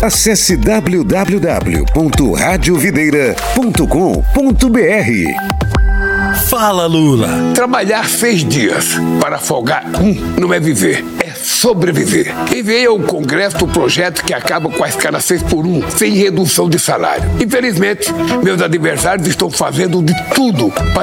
Acesse www.radiovideira.com.br. Fala, Lula. Trabalhar 6 dias para folgar não é viver, é sobreviver. Enviei ao Congresso o projeto que acaba com a escala 6x1, sem redução de salário. Infelizmente, meus adversários estão fazendo de tudo para